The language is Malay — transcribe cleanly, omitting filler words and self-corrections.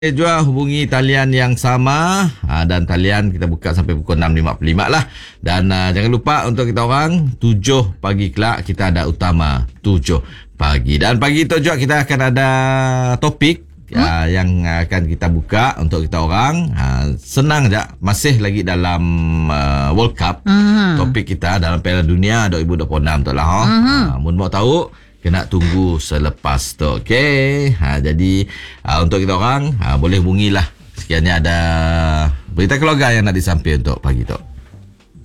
Jua hubungi talian yang sama dan talian kita buka sampai pukul 6.55 lah. Dan jangan lupa untuk kita orang 7 pagi kelak kita ada utama 7 pagi. Dan pagi itu juga kita akan ada topik yang akan kita buka untuk kita orang. Senang je, masih lagi dalam World Cup. Topik kita dalam Piala Dunia 2026 tu lah. Mun mau tahu kena tunggu selepas tu. Okey. Jadi untuk kita orang boleh hubungilah sekiranya ada berita keluarga yang nak disampaikan untuk pagi tu.